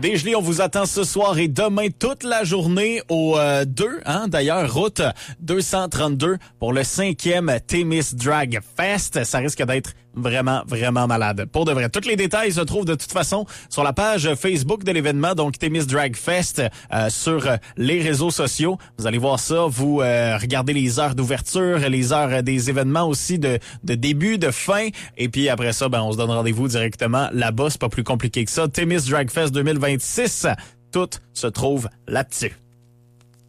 Dégelé, on vous attend ce soir et demain toute la journée au 2, d'ailleurs, route 232 pour le 5e Témis Drag Fest. Ça risque d'être vraiment, vraiment malade. Pour de vrai. Tous les détails se trouvent de toute façon sur la page Facebook de l'événement, donc Témis Drag Fest, sur les réseaux sociaux. Vous allez voir ça. Vous regardez les heures d'ouverture, les heures des événements aussi de début, de fin. Et puis après ça, on se donne rendez-vous directement là-bas. C'est pas plus compliqué que ça. Témis Drag Fest 2026. Tout se trouve là-dessus.